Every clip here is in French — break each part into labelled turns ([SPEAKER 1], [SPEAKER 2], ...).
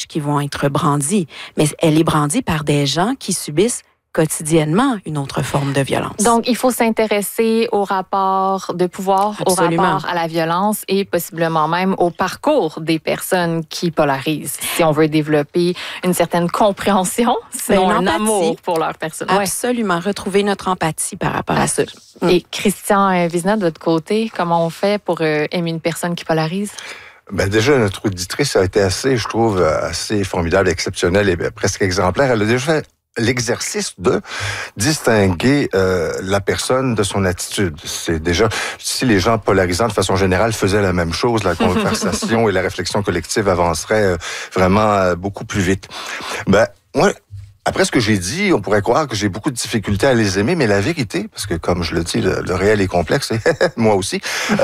[SPEAKER 1] qui vont être brandies, mais elle est brandie par des gens qui subissent quotidiennement une autre forme de violence.
[SPEAKER 2] Donc, il faut s'intéresser au rapport de pouvoir,
[SPEAKER 1] Absolument.
[SPEAKER 2] au rapport à la violence et possiblement même au parcours des personnes qui polarisent. Si on veut développer une certaine compréhension, sinon un amour pour leur personne.
[SPEAKER 1] Absolument. Retrouver notre empathie par rapport à ça.
[SPEAKER 2] Et Christian Vizina, de votre côté, comment on fait pour aimer une personne qui polarise?
[SPEAKER 3] Ben déjà, notre auditrice a été je trouve, assez formidable, exceptionnelle et presque exemplaire. Elle a déjà fait l'exercice de distinguer la personne de son attitude. C'est déjà, si les gens polarisants de façon générale faisaient la même chose, la conversation et la réflexion collective avanceraient vraiment beaucoup plus vite. Ben, moi, après ce que j'ai dit, on pourrait croire que j'ai beaucoup de difficultés à les aimer, mais la vérité, parce que comme je le dis, le réel est complexe, et moi aussi,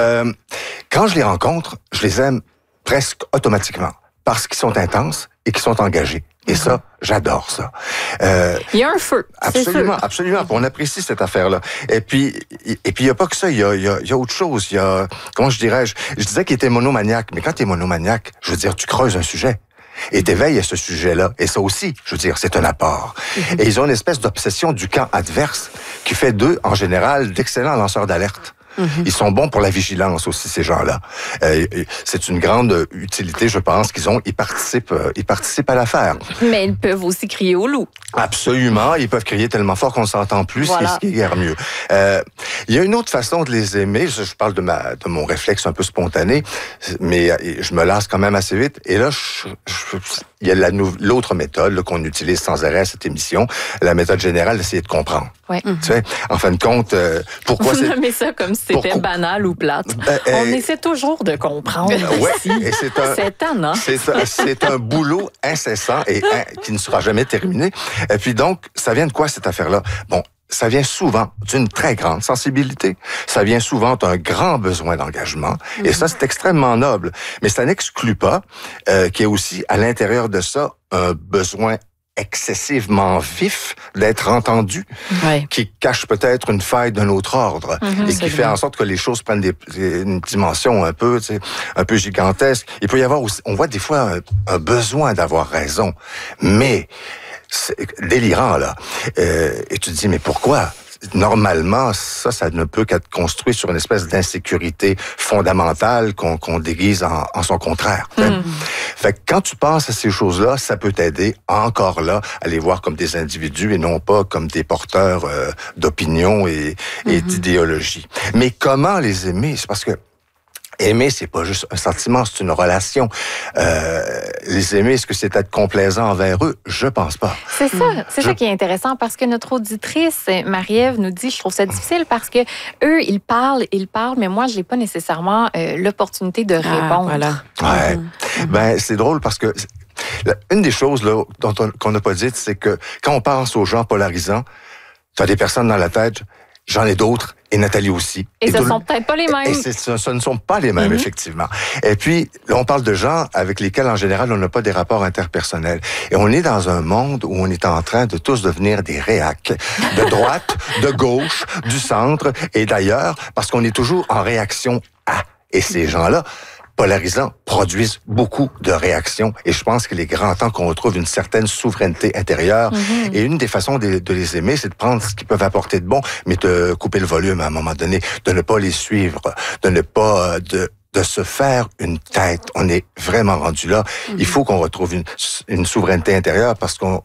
[SPEAKER 3] quand je les rencontre, je les aime presque automatiquement, parce qu'ils sont intenses et qu'ils sont engagés. Et ça, j'adore ça.
[SPEAKER 2] Il y a un feu,
[SPEAKER 3] absolument,
[SPEAKER 2] c'est sûr.
[SPEAKER 3] absolument. On apprécie cette affaire-là. Et puis, il y a pas que ça. Il y a autre chose. Il y a, comment je dirais-je? Je disais qu'il était monomaniaque. Mais quand tu es monomaniaque, je veux dire, tu creuses un sujet. Et t'éveilles à ce sujet-là. Et ça aussi, je veux dire, c'est un apport. Et ils ont une espèce d'obsession du camp adverse qui fait d'eux, en général, d'excellents lanceurs d'alerte. Ils sont bons pour la vigilance aussi, ces gens-là. C'est une grande utilité, je pense, qu'ils ont. Ils participent à l'affaire.
[SPEAKER 2] Mais ils peuvent aussi crier au loup.
[SPEAKER 3] Absolument. Ils peuvent crier tellement fort qu'on ne s'entend plus,
[SPEAKER 2] voilà.
[SPEAKER 3] ce qui est guère mieux. Il y a une autre façon de les aimer. Je parle de mon réflexe un peu spontané, mais je me lasse quand même assez vite. Et là, il y a l'autre méthode là, qu'on utilise sans arrêt à cette émission, la méthode générale d'essayer de comprendre.
[SPEAKER 2] Ouais.
[SPEAKER 3] Tu sais, en fin de compte, pourquoi
[SPEAKER 2] Vous
[SPEAKER 3] c'est...
[SPEAKER 2] nommez ça comme si c'était banal ou plate. On essaie toujours de comprendre.
[SPEAKER 3] Et c'est
[SPEAKER 2] étonnant.
[SPEAKER 3] C'est un boulot incessant et qui ne sera jamais terminé. Et puis donc, ça vient de quoi cette affaire-là? Bon, ça vient souvent d'une très grande sensibilité. Ça vient souvent d'un grand besoin d'engagement. Et ça, c'est extrêmement noble. Mais ça n'exclut pas qu'il y ait aussi à l'intérieur de ça un besoin excessivement vif d'être entendu, qui cache peut-être une faille d'un autre ordre et qui fait en sorte que les choses prennent une dimension un peu gigantesque. Il peut y avoir aussi, on voit des fois un besoin d'avoir raison, mais c'est délirant là. Et tu te dis mais pourquoi? Normalement, ça ne peut qu'être construit sur une espèce d'insécurité fondamentale qu'on déguise en son contraire. Fait que quand tu penses à ces choses-là, ça peut t'aider encore là à les voir comme des individus et non pas comme des porteurs d'opinions et d'idéologie. Mais comment les aimer? C'est parce que aimer, c'est pas juste un sentiment, c'est une relation. Les aimer, est-ce que c'est être complaisant envers eux? Je pense pas.
[SPEAKER 2] C'est ça qui est intéressant parce que notre auditrice, Marie-Ève, nous dit, je trouve ça difficile parce que eux, ils parlent, mais moi, je n'ai pas nécessairement l'opportunité de répondre.
[SPEAKER 1] Voilà.
[SPEAKER 3] Ouais. Ben, c'est drôle parce que une des choses là qu'on n'a pas dites, c'est que quand on pense aux gens polarisants, tu as des personnes dans la tête, j'en ai d'autres, et Nathalie aussi.
[SPEAKER 2] Et ce ne sont peut-être pas les mêmes.
[SPEAKER 3] Et ce ne sont pas les mêmes, effectivement. Et puis, là, on parle de gens avec lesquels, en général, on n'a pas des rapports interpersonnels. Et on est dans un monde où on est en train de tous devenir des réacs. De droite, de gauche, du centre, et d'ailleurs, parce qu'on est toujours en réaction à. Et ces gens-là, polarisants, produisent beaucoup de réactions. Et je pense qu'il est grand temps qu'on retrouve une certaine souveraineté intérieure. Et une des façons de les aimer, c'est de prendre ce qu'ils peuvent apporter de bon, mais de couper le volume à un moment donné, de ne pas les suivre, de ne pas... de se faire une tête. On est vraiment rendu là. Il faut qu'on retrouve une souveraineté intérieure parce que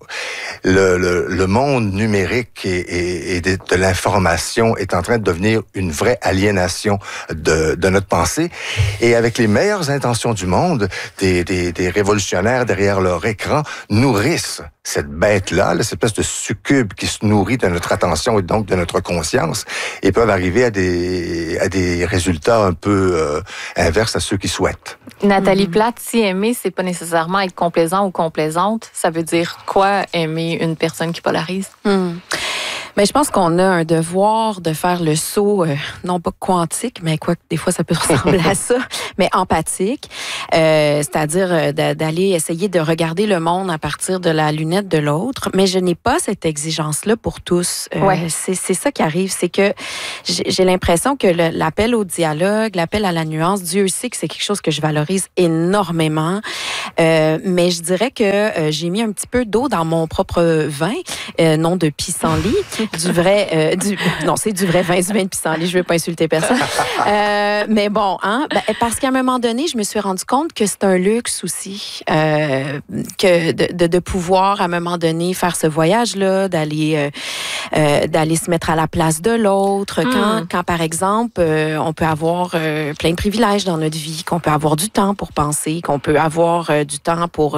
[SPEAKER 3] le monde numérique et de l'information est en train de devenir une vraie aliénation de notre pensée. Et avec les meilleures intentions du monde, des révolutionnaires derrière leur écran nourrissent cette bête-là, cette espèce de succube qui se nourrit de notre attention et donc de notre conscience, et peuvent arriver à des résultats un peu inverses à ceux qui souhaitent.
[SPEAKER 2] Nathalie Plate, si aimer, c'est pas nécessairement être complaisant ou complaisante, ça veut dire quoi aimer une personne qui polarise?
[SPEAKER 1] Mais je pense qu'on a un devoir de faire le saut, non pas quantique, mais quoi que des fois ça peut ressembler à ça, mais empathique. C'est-à-dire d'aller essayer de regarder le monde à partir de la lunette de l'autre. Mais je n'ai pas cette exigence-là pour tous. C'est ça qui arrive, c'est que j'ai l'impression que l'appel au dialogue, l'appel à la nuance, Dieu sait que c'est quelque chose que je valorise énormément. Mais je dirais que j'ai mis un petit peu d'eau dans mon propre vin, non de pissenlit. Non, c'est du vrai vin, du vin de pissenlit. Je ne veux pas insulter personne. Mais bon, parce qu'à un moment donné, je me suis rendu compte que c'est un luxe aussi, que de pouvoir, à un moment donné, faire ce voyage-là, d'aller se mettre à la place de l'autre. Quand par exemple, on peut avoir plein de privilèges dans notre vie, qu'on peut avoir du temps pour penser, qu'on peut avoir du temps pour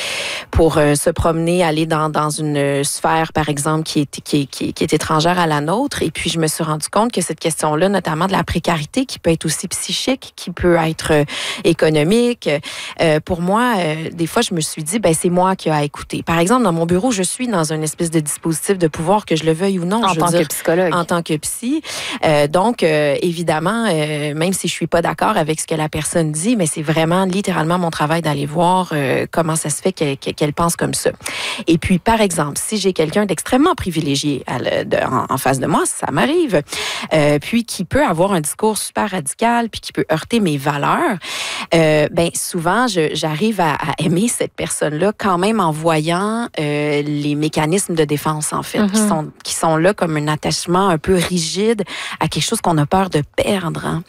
[SPEAKER 1] se promener, aller dans une sphère, par exemple, qui est étrangère à la nôtre. Et puis, je me suis rendu compte que cette question-là, notamment de la précarité, qui peut être aussi psychique, qui peut être économique, pour moi, des fois, je me suis dit, c'est moi qui ai à écouter. Par exemple, dans mon bureau, je suis dans une espèce de dispositif de pouvoir, que je le veuille ou non.
[SPEAKER 2] En tant que psychologue.
[SPEAKER 1] En tant que psy. Donc, évidemment, même si je suis pas d'accord avec ce que la personne dit, mais c'est vraiment littéralement mon travail d'aller voir comment ça se fait qu'elle pense comme ça. Et puis, par exemple, si j'ai quelqu'un d'extrêmement privilégié en face de moi, ça m'arrive, puis qui peut avoir un discours super radical, puis qui peut heurter mes valeurs, souvent, j'arrive à aimer cette personne-là quand même en voyant les mécanismes de défense, en fait, qui sont là comme un attachement un peu rigide à quelque chose qu'on a peur de perdre. Hein.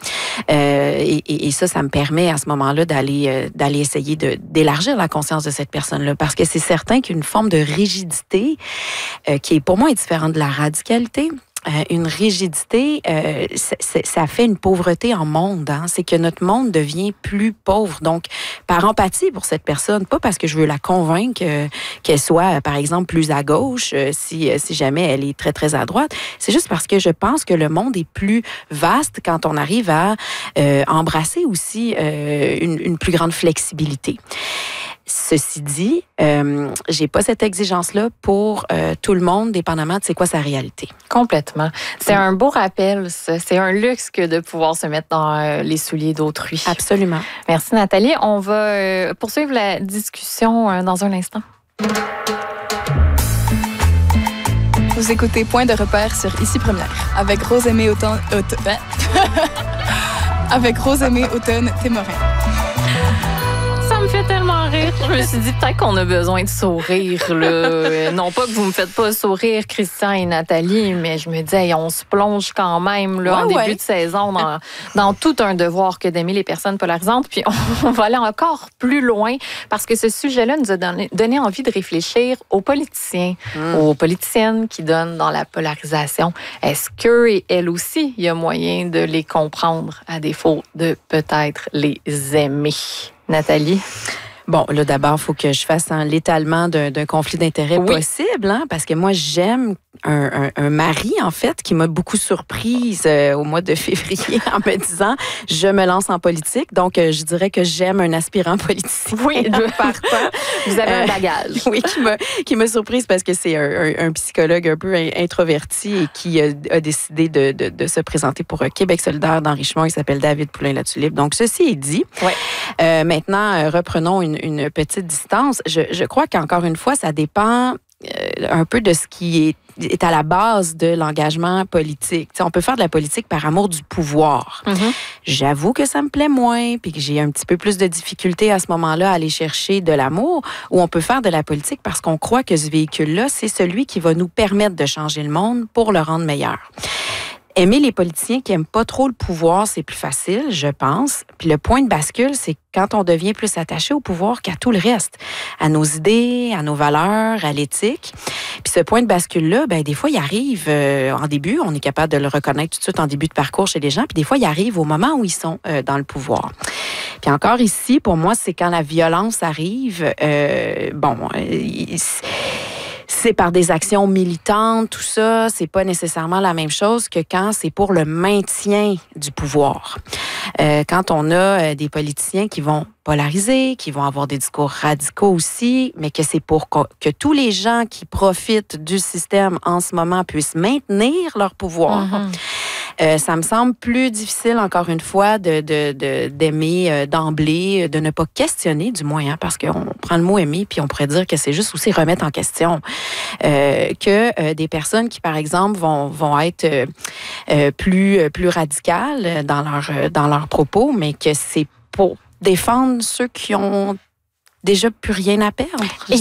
[SPEAKER 1] Et ça me permet à ce moment-là d'aller essayer d'élargir la conscience de cette personne-là, parce que c'est certain qu'une forme de rigidité qui est pour moi est différente de la radicalité. Une rigidité, ça fait une pauvreté en monde. Hein? C'est que notre monde devient plus pauvre. Donc, par empathie pour cette personne, pas parce que je veux la convaincre qu'elle soit, par exemple, plus à gauche, si jamais elle est très, très à droite. C'est juste parce que je pense que le monde est plus vaste quand on arrive à embrasser aussi une plus grande flexibilité. Ceci dit, j'ai pas cette exigence-là pour tout le monde, dépendamment de c'est quoi sa réalité.
[SPEAKER 2] Complètement. C'est un beau rappel, ça. C'est un luxe que de pouvoir se mettre dans les souliers d'autrui.
[SPEAKER 1] Absolument.
[SPEAKER 2] Merci Nathalie. On va poursuivre la discussion dans un instant.
[SPEAKER 4] Vous écoutez Point de repère sur Ici Première avec Rosemée Automne-Témorin.
[SPEAKER 2] Ça me fait tellement rire. Je me suis dit peut-être qu'on a besoin de sourire. Là. Non pas que vous me faites pas sourire, Christian et Nathalie, mais je me dis, on se plonge quand même là, en début de saison dans tout un devoir que d'aimer les personnes polarisantes. Puis on va aller encore plus loin parce que ce sujet-là nous a donné envie de réfléchir aux politiciens, aux politiciennes qui donnent dans la polarisation. Est-ce qu'eux et elles aussi, il y a moyen de les comprendre à défaut de peut-être les aimer? Nathalie?
[SPEAKER 1] Bon, là, d'abord, il faut que je fasse l'étalement d'un conflit d'intérêts possible, hein, parce que moi, j'aime un mari, en fait, qui m'a beaucoup surprise au mois de février en me disant « Je me lance en politique ». Donc, je dirais que j'aime un aspirant politicien.
[SPEAKER 2] Oui, partant. Vous avez un bagage.
[SPEAKER 1] Oui, qui m'a surprise parce que c'est un psychologue un peu introverti et qui a décidé de se présenter pour Québec solidaire dans Richemont. Il s'appelle David Poulain-Latulippe. Donc, ceci est dit. Ouais. Maintenant, reprenons une petite distance. Je crois qu'encore une fois, ça dépend un peu de ce qui est à la base de l'engagement politique. T'sais, on peut faire de la politique par amour du pouvoir. J'avoue que ça me plaît moins, puis que j'ai un petit peu plus de difficulté à ce moment-là à aller chercher de l'amour, ou on peut faire de la politique parce qu'on croit que ce véhicule-là, c'est celui qui va nous permettre de changer le monde pour le rendre meilleur. Aimer les politiciens qui n'aiment pas trop le pouvoir, c'est plus facile, je pense. Puis le point de bascule, c'est quand on devient plus attaché au pouvoir qu'à tout le reste, à nos idées, à nos valeurs, à l'éthique. Puis ce point de bascule-là, des fois, il arrive en début, on est capable de le reconnaître tout de suite en début de parcours chez les gens, puis des fois, il arrive au moment où ils sont dans le pouvoir. Puis encore ici, pour moi, c'est quand la violence arrive, c'est par des actions militantes, tout ça, c'est pas nécessairement la même chose que quand c'est pour le maintien du pouvoir. Quand on a des politiciens qui vont polariser, qui vont avoir des discours radicaux aussi, mais que c'est pour que tous les gens qui profitent du système en ce moment puissent maintenir leur pouvoir. Ça me semble plus difficile, encore une fois, d'aimer d'emblée, de ne pas questionner, du moins, hein, parce qu'on prend le mot aimer, puis on pourrait dire que c'est juste aussi remettre en question. Que des personnes qui, par exemple, vont être plus radicales dans leurs propos, mais que c'est pour défendre ceux qui ont déjà plus rien à perdre.